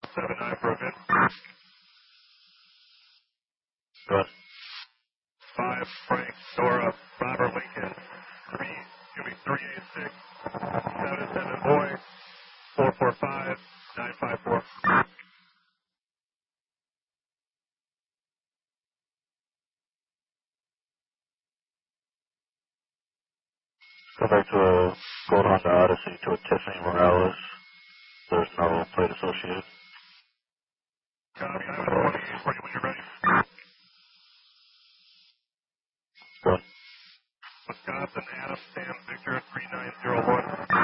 79 for a good. Good. 5 Frank, Dora, Robert Lincoln, 386, 77 boy, 445, 954. Go back to a Gold Honda Odyssey to a Tiffany Morales. There's no plate associated. Copy, I have 28 for you when you're ready. Good. Wisconsin, Adam, Sam, Victor, 3901.